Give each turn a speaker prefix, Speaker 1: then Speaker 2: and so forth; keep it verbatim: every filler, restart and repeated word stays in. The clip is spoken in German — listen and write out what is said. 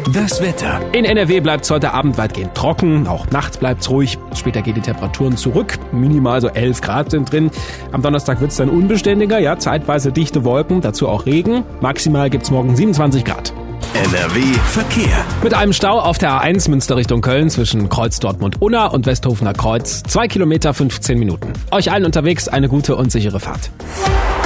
Speaker 1: Das Wetter.
Speaker 2: In N R W bleibt es heute Abend weitgehend trocken, auch nachts bleibt es ruhig. Später gehen die Temperaturen zurück, minimal so elf Grad sind drin. Am Donnerstag wird es dann unbeständiger, ja, zeitweise dichte Wolken, dazu auch Regen. Maximal gibt es morgen siebenundzwanzig Grad.
Speaker 1: N R W Verkehr.
Speaker 2: Mit einem Stau auf der A eins Münster Richtung Köln zwischen Kreuz Dortmund-Unna und Westhofener Kreuz. Zwei Kilometer, fünfzehn Minuten. Euch allen unterwegs eine gute und sichere Fahrt.